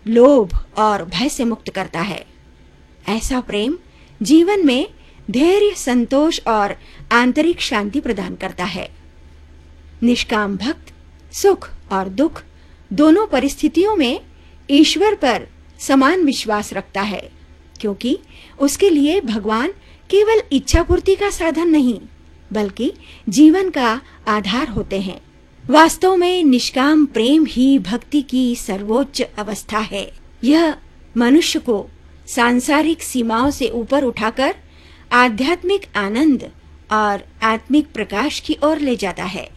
लोभ और भय से मुक्त करता है। ऐसा प्रेम जीवन में धैर्य, संतोष और आंतरिक शांति प्रदान करता है। निष्काम भक्त सुख और दुख दोनों परिस्थितियों में ईश्वर पर समान विश्वास रखता है, क्योंकि उसके लिए भगवान केवल इच्छा पूर्ति का साधन नहीं बल्कि जीवन का आधार होते हैं। वास्तव में निष्काम प्रेम ही भक्ति की सर्वोच्च अवस्था है। यह मनुष्य को सांसारिक सीमाओं से ऊपर उठाकर आध्यात्मिक आनंद और आत्मिक प्रकाश की ओर ले जाता है।